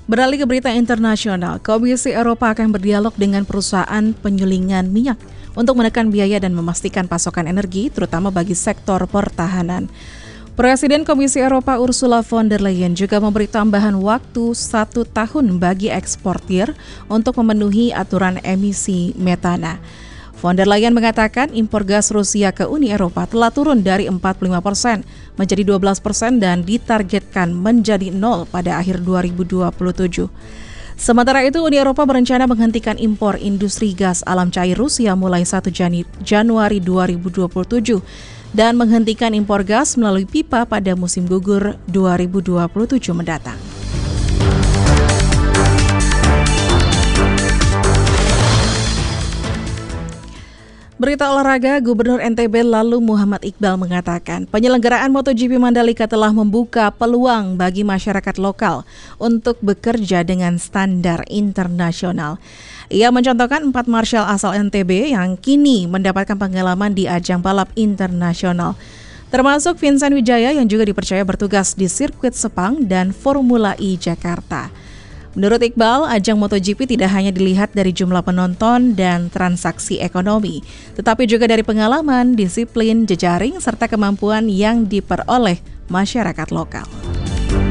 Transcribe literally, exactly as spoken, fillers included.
Beralih ke berita internasional, Komisi Eropa akan berdialog dengan perusahaan penyulingan minyak untuk menekan biaya dan memastikan pasokan energi, terutama bagi sektor pertahanan. Presiden Komisi Eropa Ursula von der Leyen juga memberi tambahan waktu satu tahun bagi eksportir untuk memenuhi aturan emisi metana. Von der Leyen mengatakan impor gas Rusia ke Uni Eropa telah turun dari empat puluh lima persen menjadi dua belas persen dan ditargetkan menjadi nol pada akhir dua ribu dua puluh tujuh. Sementara itu, Uni Eropa berencana menghentikan impor industri gas alam cair Rusia mulai satu Januari dua ribu dua puluh tujuh dan menghentikan impor gas melalui pipa pada musim gugur dua ribu dua puluh tujuh mendatang. Berita olahraga, Gubernur N T B Lalu Muhammad Iqbal mengatakan penyelenggaraan MotoGP Mandalika telah membuka peluang bagi masyarakat lokal untuk bekerja dengan standar internasional. Ia mencontohkan empat marshal asal N T B yang kini mendapatkan pengalaman di ajang balap internasional, termasuk Vincent Wijaya yang juga dipercaya bertugas di sirkuit Sepang dan Formula E Jakarta. Menurut Iqbal, ajang MotoGP tidak hanya dilihat dari jumlah penonton dan transaksi ekonomi, tetapi juga dari pengalaman, disiplin, jejaring, serta kemampuan yang diperoleh masyarakat lokal.